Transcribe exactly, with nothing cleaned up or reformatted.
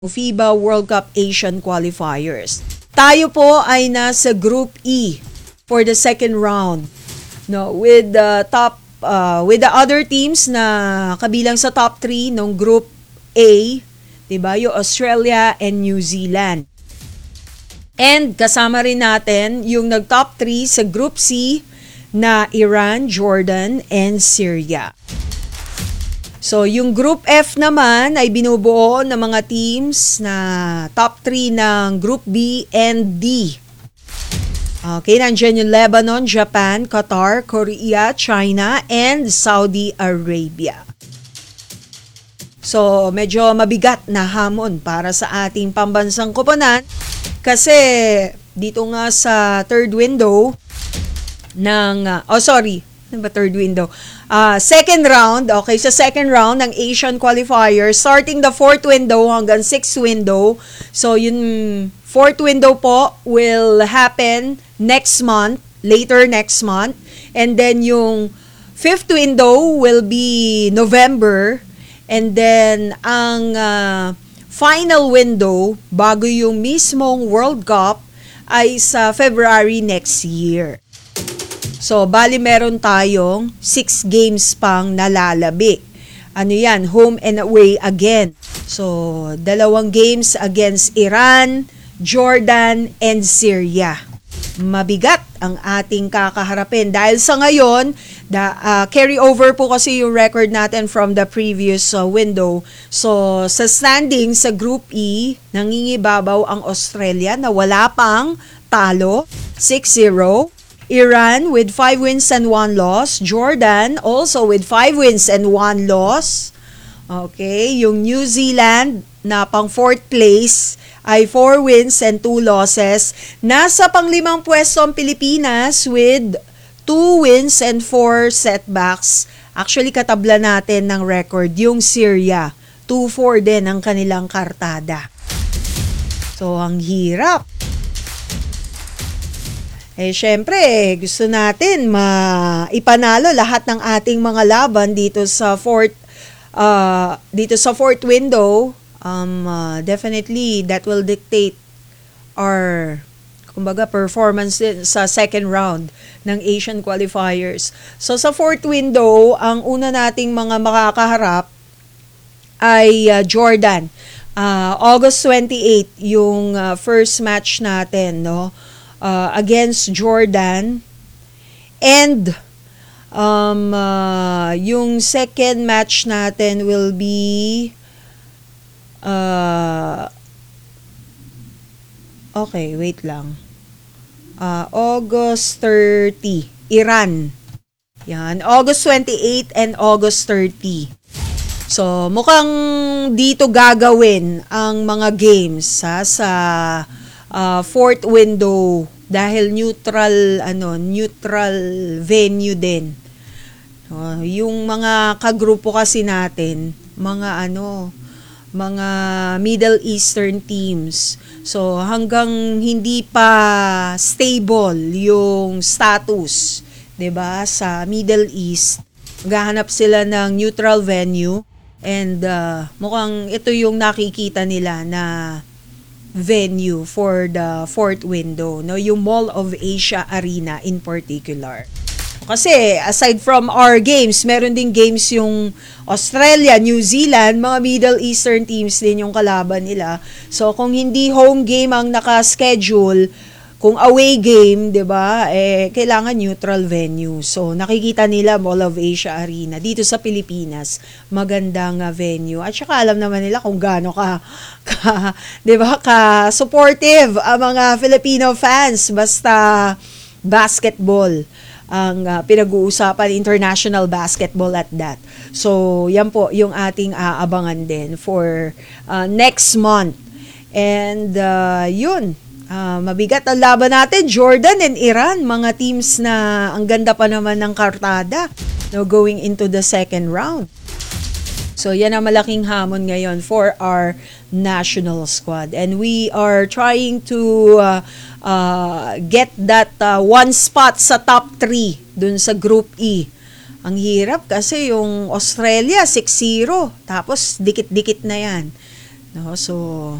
FIBA World Cup Asian Qualifiers. Tayo po ay nasa Group E for the second round. No, with the top uh, with the other teams na kabilang sa top three ng Group A, 'di ba? Yung Australia and New Zealand. And kasama rin natin yung nag-top three sa Group C na Iran, Jordan, and Syria. So, yung Group F naman ay binubuo ng mga teams na top three ng Group B and D. Okay, nandiyan yung Lebanon, Japan, Qatar, Korea, China, and Saudi Arabia. So, medyo mabigat na hamon para sa ating pambansang koponan kasi dito nga sa third window ng, uh, oh sorry, ano ba third window? Uh, second round, okay, sa second round ng Asian Qualifier, starting the fourth window hanggang sixth window. So, yung fourth window po will happen next month, later next month. And then yung fifth window will be November. And then ang uh, final window, bago yung mismong World Cup, ay sa February next year. So, bali meron tayong six games pang nalalabi. Ano yan? Home and away again. So, dalawang games against Iran, Jordan, and Syria. Mabigat ang ating kakaharapin. Dahil sa ngayon, da, uh, carry over po kasi yung record natin from the previous uh, window. So, sa standing sa Group E, nangingibabaw ang Australia na wala pang talo, six zero. Iran with five wins and one loss. Jordan also with five wins and one loss. Okay, yung New Zealand na pang fourth place ay four wins and two losses. Nasa panglimang pwesto ang Pilipinas with two wins and four setbacks. Actually, katabla natin ng record yung Syria. two four din ang kanilang kartada. So, ang hirap. Eh, syempre, gusto natin maipanalo lahat ng ating mga laban dito sa fourth, uh, dito sa fourth window. Um, uh, definitely, that will dictate our, kumbaga, performance din sa second round ng Asian Qualifiers. So, sa fourth window, ang una nating mga makakaharap ay uh, Jordan. Uh, August twenty-eighth, yung uh, first match natin, no? Uh, against Jordan, and um, uh, yung second match natin will be uh, okay, wait lang, uh, August thirtieth, Iran. Yan, August twenty-eighth and August thirtieth. So, mukhang dito gagawin ang mga games ha, sa Uh, fourth window dahil neutral ano neutral venue din. Uh, yung mga kagrupo kasi natin, mga ano mga Middle Eastern teams. So hanggang hindi pa stable yung status, 'di ba, sa Middle East, maghahanap sila ng neutral venue and uh, mukhang ito yung nakikita nila na venue for the fourth window, no, yung Mall of Asia Arena in particular. Kasi aside from our games, meron ding games yung Australia, New Zealand, mga Middle Eastern teams din yung kalaban nila. So kung hindi home game ang naka-schedule, kung away game, 'di ba? Eh kailangan neutral venue. So nakikita nila Mall of Asia Arena dito sa Pilipinas, magandang uh, venue. At saka alam naman nila kung gaano ka, ka 'di ba, ka supportive ang mga Filipino fans basta basketball ang uh, pinag-uusapan, international basketball at that. So yan po yung ating aabangan din for uh, next month. And uh, yun, Uh, mabigat ang laban natin, Jordan and Iran, mga teams na ang ganda pa naman ng kartada, no, going into the second round. So yan ang malaking hamon ngayon for our national squad. And we are trying to uh, uh, get that uh, one spot sa top three dun sa Group E. Ang hirap kasi yung Australia six zero, tapos dikit-dikit na yan. No? So,